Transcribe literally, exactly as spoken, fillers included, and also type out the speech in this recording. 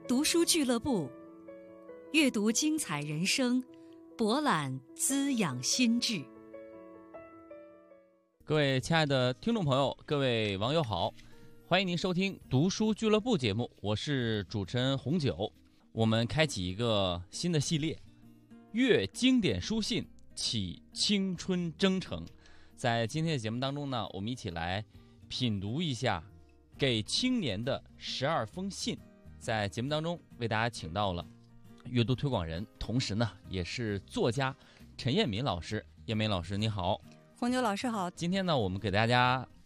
读书俱乐部，阅读精彩人生，博览滋养心智。 各位亲爱的听众朋友，各位网友好，欢迎您收听读书俱乐部节目，我是主持人红九。我们开启一个新的系列，阅经典书信，启青春征程。在今天的节目当中呢，我们一起来品读一下给青年的十二封信。在节目当中为大家请到了阅读推广人，同时呢也是作家陈彦敏老师。彦敏老师你好。 红牛老师好。 今天呢，我们给大家